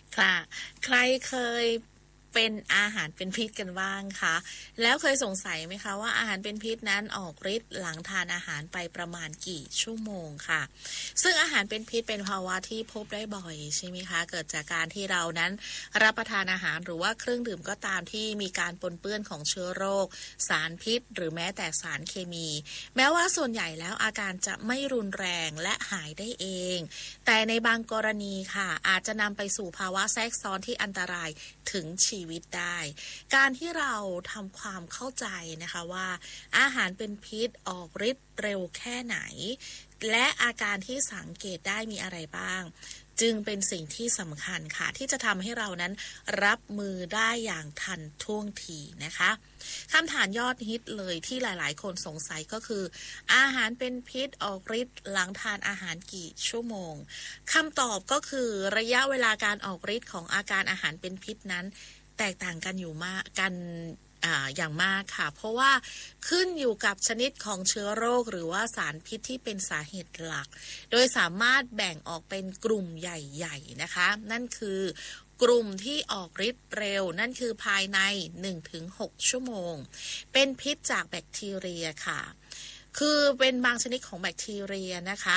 ค่ะใครเคยเป็นอาหารเป็นพิษกันบ้างคะแล้วเคยสงสัยไหมคะว่าอาหารเป็นพิษนั้นออกฤทธิ์หลังทานอาหารไปประมาณกี่ชั่วโมงค่ะซึ่งอาหารเป็นพิษเป็นภาวะที่พบได้บ่อยใช่ไหมคะเกิดจากการที่เรานั้นรับประทานอาหารหรือว่าเครื่องดื่มก็ตามที่มีการปนเปื้อนของเชื้อโรคสารพิษหรือแม้แต่สารเคมีแม้ว่าส่วนใหญ่แล้วอาการจะไม่รุนแรงและหายได้เองแต่ในบางกรณีค่ะอาจจะนำไปสู่ภาวะแทรกซ้อนที่อันตรายถึงชีวิตได้การที่เราทำความเข้าใจนะคะว่าอาหารเป็นพิษออกฤทธิ์เร็วแค่ไหนและอาการที่สังเกตได้มีอะไรบ้างจึงเป็นสิ่งที่สำคัญค่ะที่จะทำให้เรานั้นรับมือได้อย่างทันท่วงทีนะคะคำถามยอดฮิตเลยที่หลายๆคนสงสัยก็คืออาหารเป็นพิษออกฤทธิ์หลังทานอาหารกี่ชั่วโมงคำตอบก็คือระยะเวลาการออกฤทธิ์ของอาการอาหารเป็นพิษนั้นแตกต่างกันอยู่มากกันอย่างมากค่ะเพราะว่าขึ้นอยู่กับชนิดของเชื้อโรคหรือว่าสารพิษที่เป็นสาเหตุหลักโดยสามารถแบ่งออกเป็นกลุ่มใหญ่ๆนะคะนั่นคือกลุ่มที่ออกฤทธิ์เร็วนั่นคือภายใน 1-6 ชั่วโมงเป็นพิษจากแบคทีเรียค่ะคือเป็นบางชนิดของแบคทีเรียนะคะ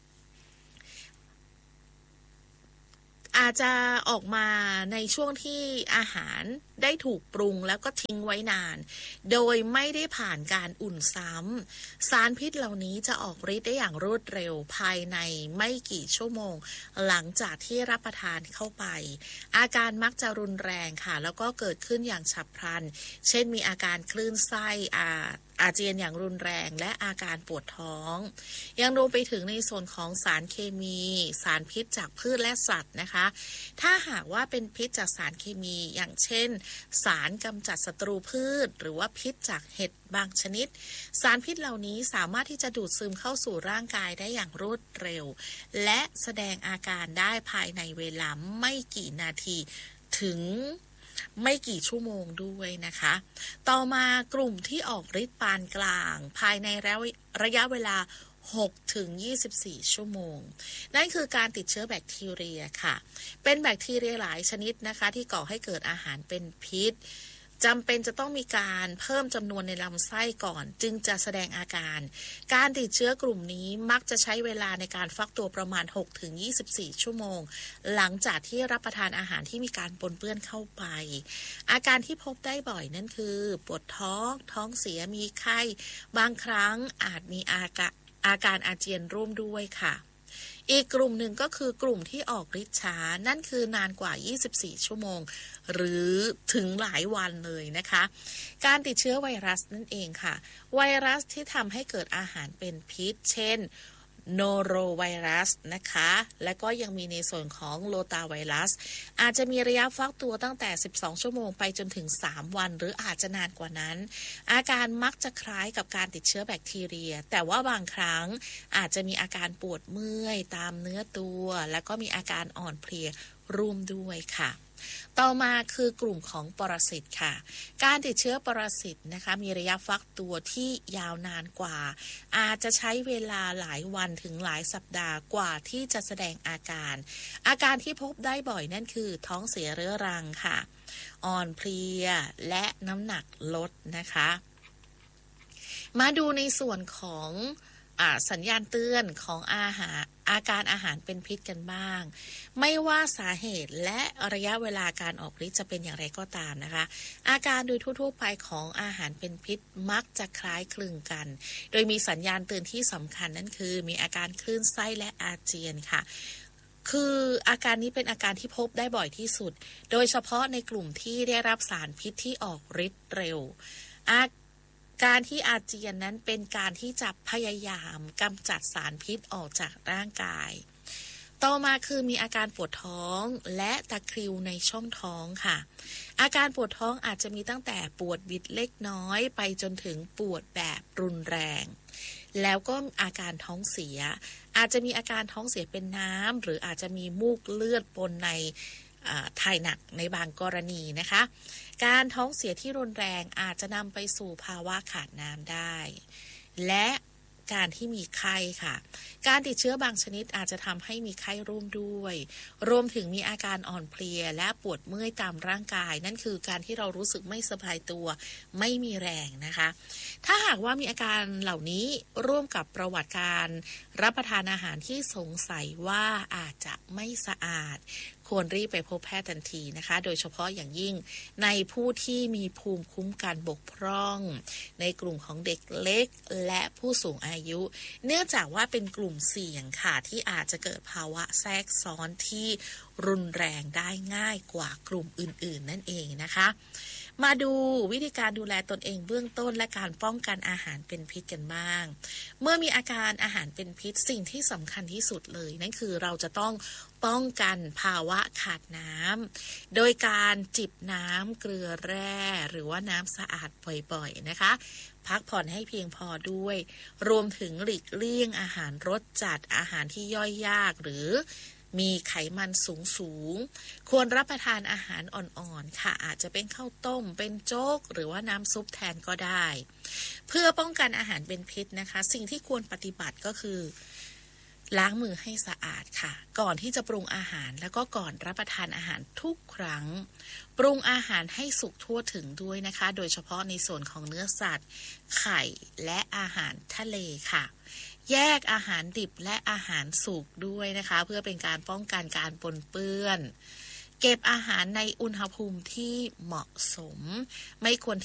อาจจะออกมาในช่วงที่อาหารได้ถูกปรุงแล้วก็ทิ้งไว้นานโดยไม่ได้ผ่านการอุ่นซ้ำสารพิษเหล่านี้จะออกฤทธิ์ได้อย่างรวดเร็วภายในไม่กี่ชั่วโมงหลังจากที่รับประทานเข้าไปอาการมักจะรุนแรงค่ะแล้วก็เกิดขึ้นอย่างฉับพลันเช่นมีอาการคลื่นไส้อาเจียนอย่างรุนแรงและอาการปวดท้องยังรวมไปถึงในส่วนของสารเคมีสารพิษจากพืชและสัตว์นะคะถ้าหากว่าเป็นพิษจากสารเคมีอย่างเช่นสารกำจัดศัตรูพืชหรือว่าพิษจากเห็ดบางชนิดสารพิษเหล่านี้สามารถที่จะดูดซึมเข้าสู่ร่างกายได้อย่างรวดเร็วและแสดงอาการได้ภายในเวลาไม่กี่นาทีถึงไม่กี่ชั่วโมงด้วยนะคะต่อมากลุ่มที่ออกฤทธิ์ปานกลางภายในระยะเวลา6 ถึง 24 ชั่วโมงนั่นคือการติดเชื้อแบคทีเรียค่ะเป็นแบคทีเรียหลายชนิดนะคะที่ก่อให้เกิดอาหารเป็นพิษจำเป็นจะต้องมีการเพิ่มจำนวนในลำไส้ก่อนจึงจะแสดงอาการการติดเชื้อกลุ่มนี้มักจะใช้เวลาในการฟักตัวประมาณ6 ถึง 24 ชั่วโมงหลังจากที่รับประทานอาหารที่มีการปนเปื้อนเข้าไปอาการที่พบได้บ่อยนั่นคือปวดท้องท้องเสียมีไข้บางครั้งอาจมีอาการอาเจียนร่วมด้วยค่ะอีกกลุ่มหนึ่งก็คือกลุ่มที่ออกฤทธิ์ช้านั่นคือนานกว่า24 ชั่วโมงหรือถึงหลายวันเลยนะคะการติดเชื้อไวรัสนั่นเองค่ะไวรัสที่ทำให้เกิดอาหารเป็นพิษเช่นโนโรไวรัสนะคะและก็ยังมีในส่วนของโรตาไวรัสอาจจะมีระยะฟักตัวตั้งแต่12 ชั่วโมงไปจนถึง3 วันหรืออาจจะนานกว่านั้นอาการมักจะคล้ายกับการติดเชื้อแบคทีเรียแต่ว่าบางครั้งอาจจะมีอาการปวดเมื่อยตามเนื้อตัวแล้วก็มีอาการอ่อนเพลียร่วมด้วยค่ะต่อมาคือกลุ่มของปรสิตค่ะการติดเชื้อปรสิตนะคะมีระยะฟักตัวที่ยาวนานกว่าอาจจะใช้เวลาหลายวันถึงหลายสัปดาห์กว่าที่จะแสดงอาการที่พบได้บ่อยนั่นคือท้องเสียเรื้อรังค่ะอ่อนเพลียและน้ำหนักลดนะคะมาดูในส่วนของสัญญาณเตือนของอาการอาหารเป็นพิษกันบ้างไม่ว่าสาเหตุและระยะเวลาการออกฤทธิ์จะเป็นอย่างไรก็ตามนะคะอาการโดยทั่วๆไปของอาหารเป็นพิษมักจะคล้ายคลึงกันโดยมีสัญญาณเตือนที่สำคัญนั่นคือมีอาการคลื่นไส้และอาเจียนค่ะคืออาการนี้เป็นอาการที่พบได้บ่อยที่สุดโดยเฉพาะในกลุ่มที่ได้รับสารพิษที่ออกฤทธิ์เร็วการที่อาเจียนนั้นเป็นการที่จะพยายามกำจัดสารพิษออกจากร่างกายต่อมาคือมีอาการปวดท้องและตะคริวในช่องท้องค่ะอาการปวดท้องอาจจะมีตั้งแต่ปวดบิดเล็กน้อยไปจนถึงปวดแบบรุนแรงแล้วก็อาการท้องเสียอาจจะมีอาการท้องเสียเป็นน้ำหรืออาจจะมีมูกเลือดปนในถ่ายหนักในบางกรณีนะคะการท้องเสียที่รุนแรงอาจจะนำไปสู่ภาวะขาดน้ำได้และการที่มีไข้ค่ะการติดเชื้อบางชนิดอาจจะทำให้มีไข้ร่วมด้วยรวมถึงมีอาการอ่อนเพลียและปวดเมื่อยตามร่างกายนั่นคือการที่เรารู้สึกไม่สบายตัวไม่มีแรงนะคะถ้าหากว่ามีอาการเหล่านี้ร่วมกับประวัติการรับประทานอาหารที่สงสัยว่าอาจจะไม่สะอาดควรรีบไปพบแพทย์ทันทีนะคะโดยเฉพาะอย่างยิ่งในผู้ที่มีภูมิคุ้มกันบกพร่องในกลุ่มของเด็กเล็กและผู้สูงอายุเนื่องจากว่าเป็นกลุ่มเสี่ยงค่ะที่อาจจะเกิดภาวะแทรกซ้อนที่รุนแรงได้ง่ายกว่ากลุ่มอื่นๆนั่นเองนะคะมาดูวิธีการดูแลตนเองเบื้องต้นและการป้องกันอาหารเป็นพิษกันบ้างเมื่อมีอาการอาหารเป็นพิษสิ่งที่สำคัญที่สุดเลยนั่นคือเราจะต้องป้องกันภาวะขาดน้ำโดยการจิบน้ำเกลือแร่หรือว่าน้ำสะอาดบ่อยๆนะคะพักผ่อนให้เพียงพอด้วยรวมถึงหลีกเลี่ยงอาหารรสจัดอาหารที่ย่อยยากหรือมีไขมันสูงควรรับประทานอาหารอ่อนๆค่ะอาจจะเป็นข้าวต้มเป็นโจ๊กหรือว่าน้ำซุปแทนก็ได้เพื่อป้องกันอาหารเป็นพิษนะคะสิ่งที่ควรปฏิบัติก็คือล้างมือให้สะอาดค่ะก่อนที่จะปรุงอาหารแล้วก็ก่อนรับประทานอาหารทุกครั้งปรุงอาหารให้สุกทั่วถึงด้วยนะคะโดยเฉพาะในส่วนของเนื้อสัตว์ไข่และอาหารทะเลค่ะแยกอาหารดิบและอาหารสุกด้วยนะคะเพื่อเป็นการป้องกันการปนเปื้อนเก็บอาหารในอุณหภูมิที่เหมาะสมไม่ควร